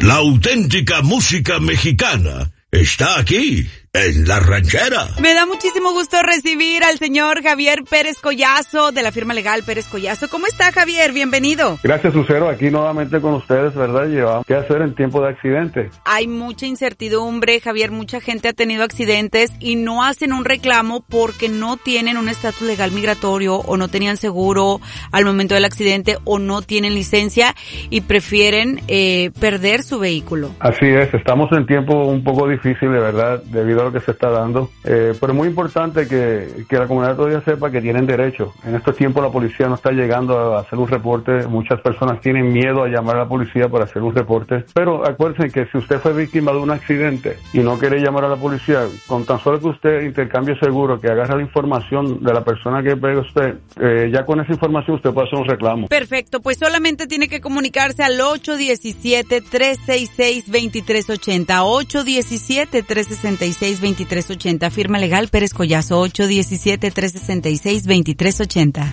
La auténtica música mexicana está aquí, en La Ranchera. Me da muchísimo gusto recibir al señor Javier Pérez Collazo, de la firma legal Pérez Collazo. ¿Cómo está, Javier? Bienvenido. Gracias, Lucero. Aquí nuevamente con ustedes, ¿verdad? Llevamos qué hacer en tiempo de accidente. Hay mucha incertidumbre, Javier. Mucha gente ha tenido accidentes y no hacen un reclamo porque no tienen un estatus legal migratorio o no tenían seguro al momento del accidente o no tienen licencia y prefieren perder su vehículo. Así es. Estamos en tiempo un poco difícil, de verdad, debido a lo que se está dando, pero es muy importante que la comunidad todavía sepa que tienen derecho. En estos tiempos la policía no está llegando a hacer un reporte, muchas personas tienen miedo a llamar a la policía para hacer un reporte, pero acuérdense que si usted fue víctima de un accidente y no quiere llamar a la policía, con tan solo que usted intercambie seguro, que agarre la información de la persona que pega usted, ya con esa información usted puede hacer un reclamo. Perfecto, pues solamente tiene que comunicarse al 817-366-2380, 817-366-2380, firma legal Pérez Collazo, 817-366-2380.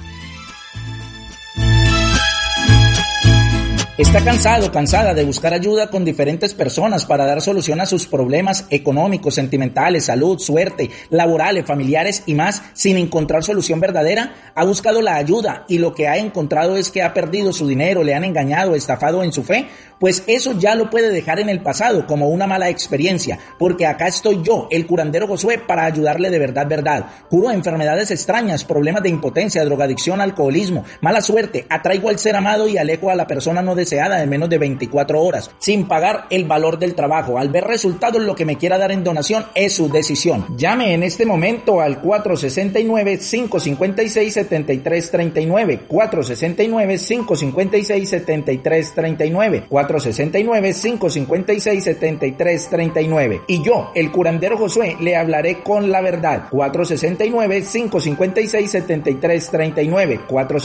¿Está cansada de buscar ayuda con diferentes personas para dar solución a sus problemas económicos, sentimentales, salud, suerte, laborales, familiares y más sin encontrar solución verdadera? ¿Ha buscado la ayuda y lo que ha encontrado es que ha perdido su dinero, le han engañado, estafado en su fe? Pues eso ya lo puede dejar en el pasado como una mala experiencia, porque acá estoy yo, el curandero Josué, para ayudarle de verdad. Curo enfermedades extrañas, problemas de impotencia, drogadicción, alcoholismo, mala suerte, atraigo al ser amado y alejo a la persona no deseada en menos de 24 horas, sin pagar el valor del trabajo. Al ver resultados, lo que me quiera dar en donación es su decisión. Llame en este momento al 469-556-7339, 469-556-7339, 469-556-7339. Y yo, el curandero Josué, le hablaré con la verdad. 469-556-7339,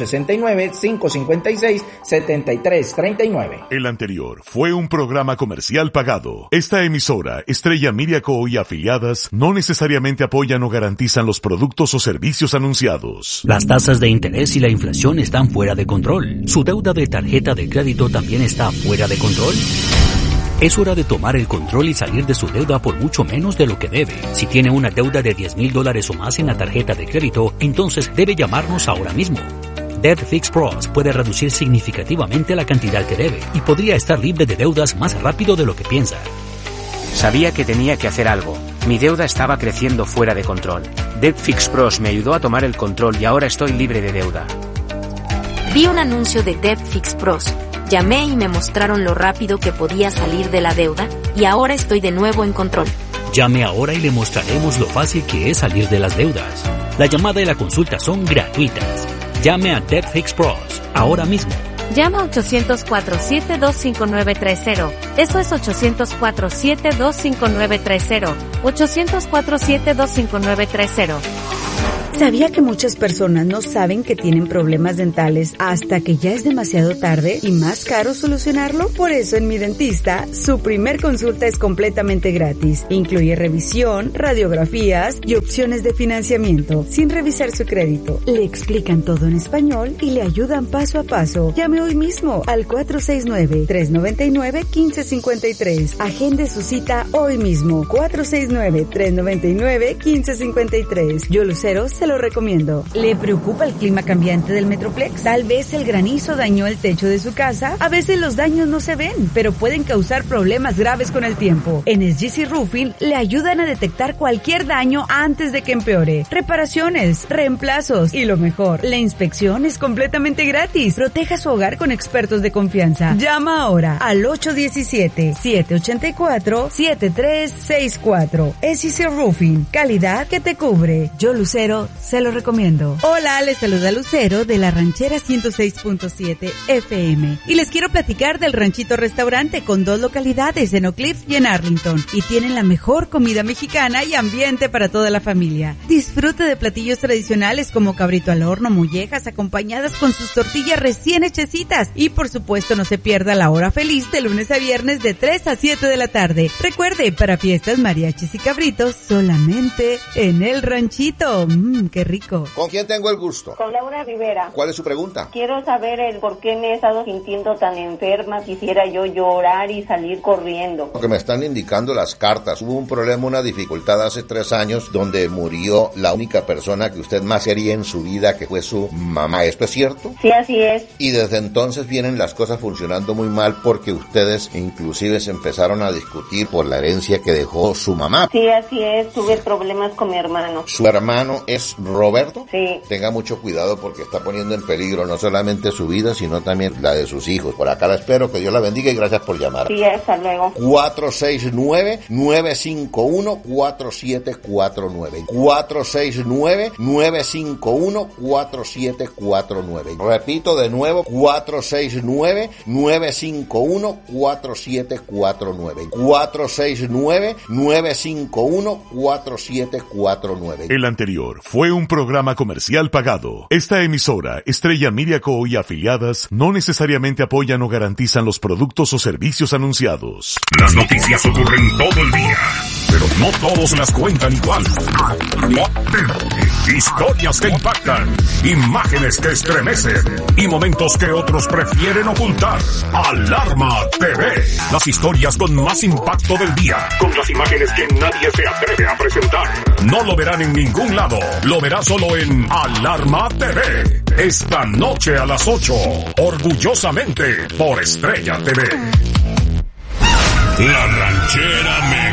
469-556-7339. El anterior fue un programa comercial pagado. Esta emisora, Estrella Media Co. y afiliadas, no necesariamente apoyan o garantizan los productos o servicios anunciados. Las tasas de interés y la inflación están fuera de control. ¿Su deuda de tarjeta de crédito también está fuera de control? Es hora de tomar el control y salir de su deuda por mucho menos de lo que debe. Si tiene una deuda de $10,000 o más en la tarjeta de crédito, entonces debe llamarnos ahora mismo. Debt Fix Pros puede reducir significativamente la cantidad que debe y podría estar libre de deudas más rápido de lo que piensa. Sabía que tenía que hacer algo. Mi deuda estaba creciendo fuera de control. Debt Fix Pros me ayudó a tomar el control y ahora estoy libre de deuda. Vi un anuncio de Debt Fix Pros. Llamé y me mostraron lo rápido que podía salir de la deuda y ahora estoy de nuevo en control. Llame ahora y le mostraremos lo fácil que es salir de las deudas. La llamada y la consulta son gratuitas. Llame a Debt Fix Pros ahora mismo. Llama a 804-725-5930. Eso es 804-725-5930. 804-725-5930. ¿Sabía que muchas personas no saben que tienen problemas dentales hasta que ya es demasiado tarde y más caro solucionarlo? Por eso en Mi Dentista, su primer consulta es completamente gratis. Incluye revisión, radiografías y opciones de financiamiento. Sin revisar su crédito, le explican todo en español y le ayudan paso a paso. Llame hoy mismo al 469-399-1553. Agende su cita hoy mismo. 469-399-1553. Yo, Lucero, se lo recomiendo. ¿Le preocupa el clima cambiante del Metroplex? Tal vez el granizo dañó el techo de su casa. A veces los daños no se ven, pero pueden causar problemas graves con el tiempo. En SGC Roofing le ayudan a detectar cualquier daño antes de que empeore. Reparaciones, reemplazos y lo mejor, la inspección es completamente gratis. Proteja su hogar con expertos de confianza. Llama ahora al 817-784-7364. SGC Roofing, calidad que te cubre. Yo, Lucero, se lo recomiendo. Hola, les saluda Lucero de La Ranchera 106.7 FM y les quiero platicar del Ranchito Restaurante con 2 localidades en Oak Cliff y en Arlington y tienen la mejor comida mexicana y ambiente para toda la familia. Disfrute de platillos tradicionales como cabrito al horno, mollejas acompañadas con sus tortillas recién hechecitas y por supuesto no se pierda la hora feliz de lunes a viernes de 3 a 7 de la tarde. Recuerde, para fiestas, mariachis y cabritos solamente en El Ranchito. qué rico. ¿Con quién tengo el gusto? Con Laura Rivera. ¿Cuál es su pregunta? Quiero saber el por qué me he estado sintiendo tan enferma. Quisiera yo llorar y salir corriendo. Lo que me están indicando las cartas. Hubo un problema, una dificultad hace 3 años donde murió la única persona que usted más quería en su vida, que fue su mamá. ¿Esto es cierto? Sí, así es. Y desde entonces vienen las cosas funcionando muy mal porque ustedes inclusive se empezaron a discutir por la herencia que dejó su mamá. Sí, así es. Tuve problemas con mi hermano. ¿Su hermano es Roberto? Sí. Tenga mucho cuidado porque está poniendo en peligro no solamente su vida, sino también la de sus hijos. Por acá la espero, que Dios la bendiga y gracias por llamar. Sí, hasta luego. 469-951-4749. 469-951-4749. Repito de nuevo, 469-951-4749. 469-951-4749. El anterior fue un programa comercial pagado. Esta emisora, Estrella Miraco y afiliadas, no necesariamente apoyan o garantizan los productos o servicios anunciados. Las noticias ocurren todo el día, pero no todos las cuentan igual. Historias que impactan, imágenes que estremecen y momentos que otros prefieren ocultar. Alarma TV. Las historias con más impacto del día, con las imágenes que nadie se atreve a presentar. No lo verán en ningún lado, lo verá solo en Alarma TV. Esta noche a las 8, orgullosamente por Estrella TV. La Ranchera